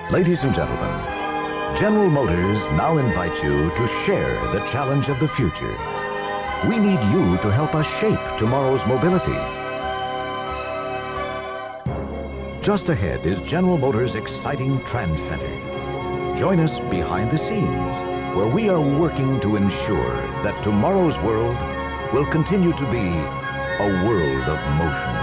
Ladies and gentlemen, General Motors now invites you to share the challenge of the future. We need you to help us shape tomorrow's mobility. Just ahead is General Motors' exciting Trans Center. Join us behind the scenes, where we are working to ensure that tomorrow's world will continue to be a world of motion.